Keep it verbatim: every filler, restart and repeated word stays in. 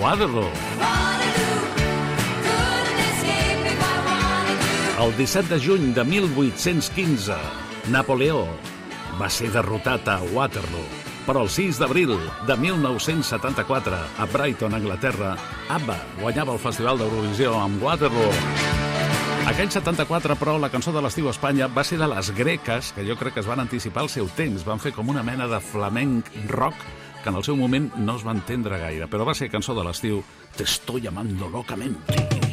Waterloo. El disset de juny de mil vuit-cents quinze, Napoleó va ser derrotat a Waterloo. Però el sis d'abril de mil nou-cents setanta-quatre, a Brighton, Anglaterra, ABBA guanyava el Festival d'Eurovisió amb Waterloo. Aquell setanta-quatre, però, la cançó de l'estiu a Espanya va ser de les greques, que jo crec que es van anticipar el seu temps. Van fer com una mena de flamenc rock que en el seu moment no es va entendre gaire, però va ser cançó de l'estiu. Te estoy amando locamente.